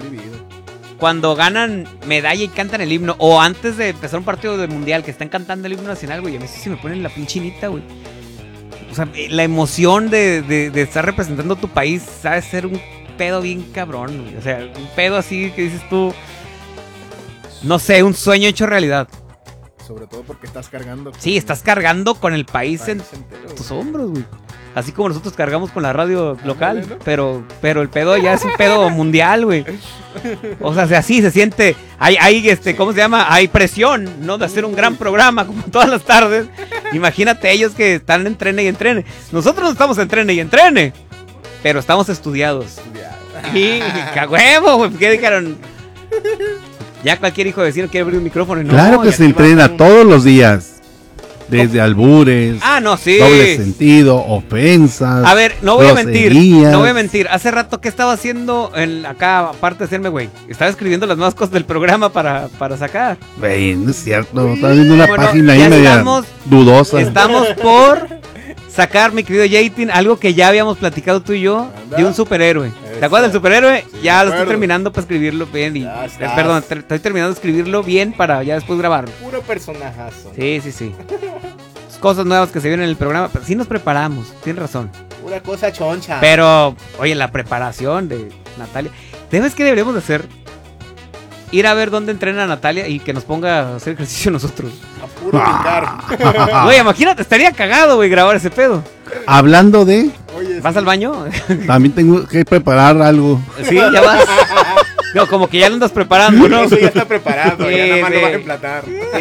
vivido. Cuando ganan medalla y cantan el himno, o antes de empezar un partido de mundial que están cantando el himno nacional, güey, a mí sí se me pone la pinchinita, güey. O sea, la emoción de estar representando tu país, sabe ser un pedo bien cabrón, güey. O sea, un pedo así que dices tú, no sé, un sueño hecho realidad. Sobre todo porque estás cargando. Sí, estás cargando con el país en entero, tus güey. hombros, güey. Así como nosotros cargamos con la radio local, ¿no? pero el pedo ya es un pedo mundial, güey. O sea, así se siente, hay ¿cómo se llama? Hay presión, ¿no? De hacer un gran programa como todas las tardes. Imagínate ellos que están en trene y entrene. Nosotros no estamos en trene y entrene, pero estamos estudiados. Y cagüevo, güey, ¿qué dijeron? Ya cualquier hijo de vecino quiere abrir un micrófono y no. Claro que se entrena todos los días. Desde albures, no, sí. doble sentido, ofensas. A ver, no voy a mentir. Hace rato, ¿qué estaba haciendo acá, aparte de hacerme güey? Estaba escribiendo las nuevas cosas del programa para sacar. Güey, no es cierto. Estaba viendo una página ahí ya media dudosa. Estamos por sacar, mi querido Jaytin, algo que ya habíamos platicado tú y yo, de un superhéroe. ¿Te acuerdas del superhéroe? Sí, ya lo estoy terminando para escribirlo bien. Perdón, estoy terminando de escribirlo bien para ya después grabarlo. Puro personajazo. Sí. Cosas nuevas que se vienen en el programa, pero sí nos preparamos, tienes razón. Pura cosa choncha. Pero, oye, la preparación de Natalia. ¿Sabes qué deberíamos de hacer? Ir a ver dónde entrena Natalia y que nos ponga a hacer ejercicio nosotros. A puro picar. Güey, imagínate, estaría cagado, güey, grabar ese pedo. Hablando de... Oye, ¿Vas al baño? También tengo que preparar algo. Sí, ya vas. No, como que ya lo andas preparando, ¿no? Eso ya está preparado, Sí, ya nada más sí. lo vas a emplatar.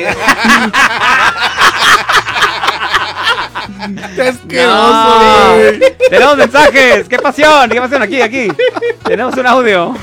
¡Qué No. güey! Tenemos mensajes. ¡Qué pasión! Aquí. Tenemos un audio.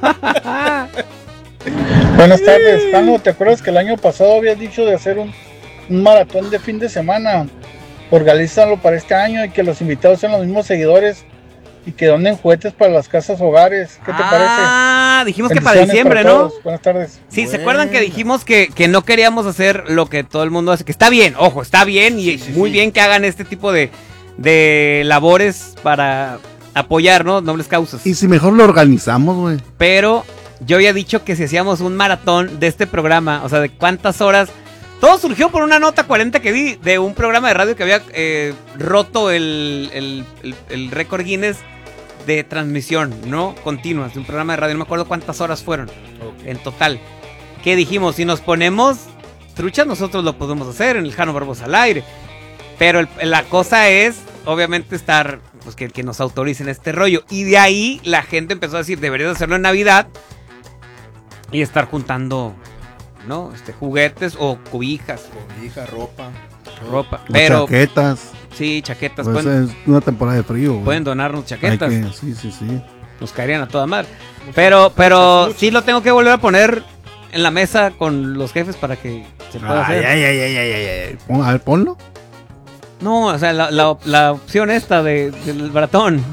Buenas tardes, Jano, ¿te acuerdas que el año pasado habías dicho de hacer un maratón de fin de semana? Organízalo para este año y que los invitados sean los mismos seguidores y que donen juguetes para las casas hogares. ¿Qué te parece? Dijimos que para diciembre, ¿no? Todos. Buenas tardes. Sí, ¿se acuerdan que dijimos que no queríamos hacer lo que todo el mundo hace? Que está bien, ojo, está bien y muy bien que hagan este tipo de labores para apoyar, ¿no? Nobles causas. Y si mejor lo organizamos, güey. Pero yo había dicho que si hacíamos un maratón de este programa, o sea, de cuántas horas. Todo surgió por una nota 40 que vi de un programa de radio que había roto el récord Guinness de transmisión, ¿no? Continuas, de un programa de radio. No me acuerdo cuántas horas fueron en total. ¿Qué dijimos? Si nos ponemos truchas, nosotros lo podemos hacer en el Jano Barbosa al aire. Pero la cosa es, obviamente, estar, pues que nos autoricen este rollo. Y de ahí la gente empezó a decir, deberías hacerlo en Navidad y estar juntando, ¿no? Juguetes o cobijas. Cobija, ropa. O Pero chaquetas. sí, chaquetas. Pues es una temporada de frío, güey. Pueden donarnos chaquetas. Sí. Nos caerían a toda madre. Pero sí lo tengo que volver a poner en la mesa con los jefes para que se pueda hacer. Ay. A ver, ponlo. No, o sea, la opción esta del maratón.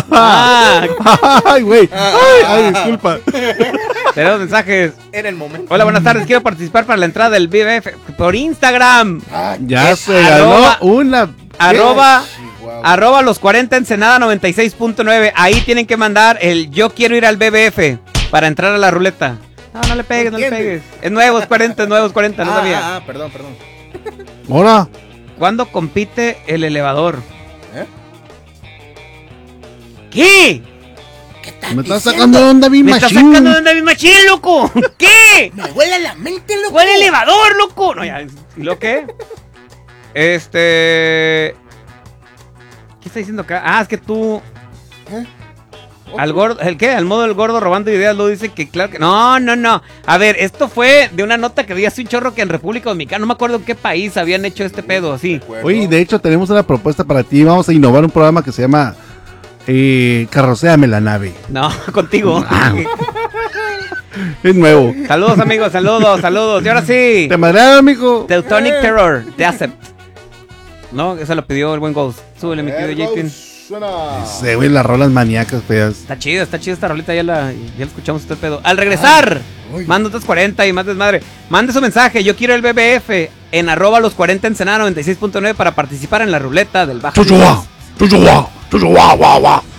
Ay, güey. Ay, disculpa. Tenemos mensajes. En el momento. Hola, buenas tardes. Quiero participar para la entrada del BBF por Instagram. Ya Es se ganó una. Arroba los 40 Ensenada 96.9. Ahí tienen que mandar el yo quiero ir al BBF para entrar a la ruleta. No le pegues, no le pegues. Es nuevos 40, no sabía. Perdón. Hola. ¿Cuándo compite el elevador? ¿Eh? ¿Qué? Me estás sacando de onda mi ¿Me estás machín. sacando de onda mi machín, loco? ¿Qué? Me huele la mente, loco. ¿Cuál elevador, loco? No, ya. ¿Y lo qué? ¿Qué está diciendo acá? Es que tú... Al gordo, ¿el qué? Al modo del gordo robando ideas, lo dice que claro que... No. A ver, esto fue de una nota que vi hace un chorro que en República Dominicana, no me acuerdo en qué país habían hecho este pedo así. Oye, de hecho tenemos una propuesta para ti. Vamos a innovar un programa que se llama Carrocéame la nave. No, contigo. Es nuevo. Saludos, amigos, saludos. Y ahora sí. Te madrearon, amigo. Teutonic Terror, te acepto. No, eso lo pidió el buen Ghost. Súbele, mi querido Jaytin. Suena. Se ve las rolas maníacas feas. Está chido esta rolita, ya la escuchamos este pedo. Al regresar, manda otras 40 y más desmadre. Mande su mensaje, yo quiero el BBF en arroba los 40 Ensenada 96.9 para participar en la ruleta del bajo. Chuchuá.